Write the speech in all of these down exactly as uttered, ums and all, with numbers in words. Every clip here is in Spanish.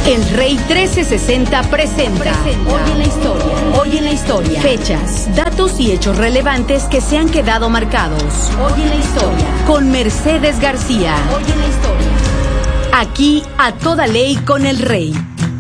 El Rey trece sesenta presenta, presenta Hoy en la Historia. Hoy en la Historia. Fechas, datos y hechos relevantes que se han quedado marcados. Hoy en la Historia. Con Mercedes García. Hoy en la Historia. Aquí a toda ley con el Rey.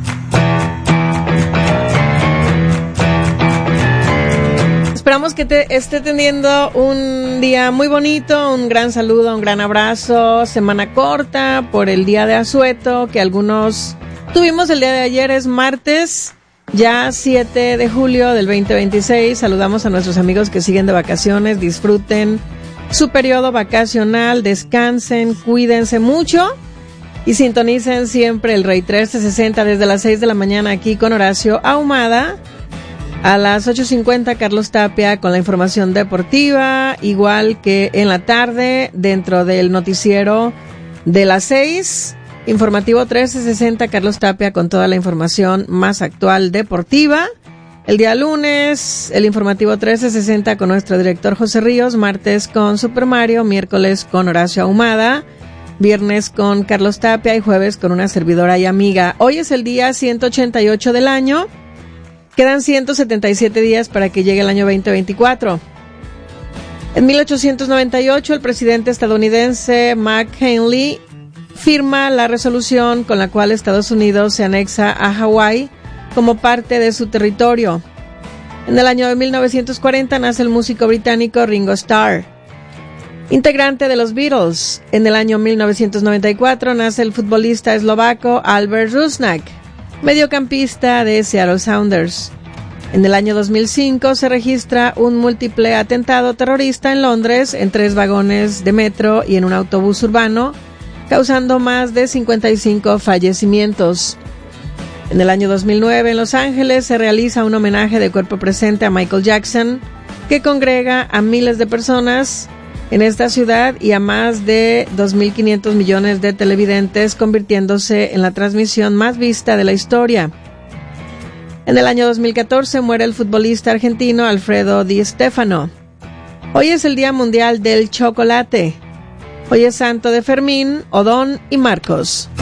Esperamos que te esté teniendo un día muy bonito, un gran saludo, un gran abrazo, semana corta por el día de Asueto, que algunos tuvimos el día de ayer, es martes, ya siete de julio del veinte veintiséis. Saludamos a nuestros amigos que siguen de vacaciones, disfruten su periodo vacacional, descansen, cuídense mucho y sintonicen siempre el Rey trece sesenta desde las seis de la mañana aquí con Horacio Ahumada. A las ocho cincuenta Carlos Tapia con la información deportiva, igual que en la tarde dentro del noticiero de las seis, informativo trece sesenta Carlos Tapia con toda la información más actual deportiva. El día lunes, el informativo trece sesenta con nuestro director José Ríos, martes con Super Mario, miércoles con Horacio Ahumada, viernes con Carlos Tapia y jueves con una servidora y amiga. Hoy es el día ciento ochenta y ocho del año. Quedan ciento setenta y siete días para que llegue el año veinte veinticuatro. En mil ochocientos noventa y ocho, el presidente estadounidense McKinley firma la resolución con la cual Estados Unidos se anexa a Hawái como parte de su territorio. En el año de mil novecientos cuarenta nace el músico británico Ringo Starr, integrante de los Beatles. En el año mil novecientos noventa y cuatro nace el futbolista eslovaco Albert Rusnak, mediocampista de Seattle Sounders. En el año dos mil cinco se registra un múltiple atentado terrorista en Londres en tres vagones de metro y en un autobús urbano, causando más de cincuenta y cinco fallecimientos. En el año dos mil nueve en Los Ángeles se realiza un homenaje de cuerpo presente a Michael Jackson, que congrega a miles de personas en esta ciudad y a más de dos mil quinientos millones de televidentes, convirtiéndose en la transmisión más vista de la historia. En el año dos mil catorce muere el futbolista argentino Alfredo Di Stéfano. Hoy es el Día Mundial del Chocolate. Hoy es santo de Fermín, Odón y Marcos.